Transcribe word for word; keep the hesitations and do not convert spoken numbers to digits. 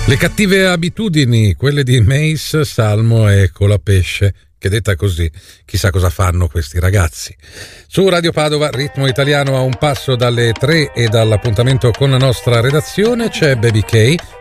Le cattive abitudini, quelle di Mace, Salmo e Colapesce, che detta così, chissà cosa fanno questi ragazzi. Su Radio Padova, ritmo italiano a un passo dalle tre e dall'appuntamento con la nostra redazione, c'è Baby K,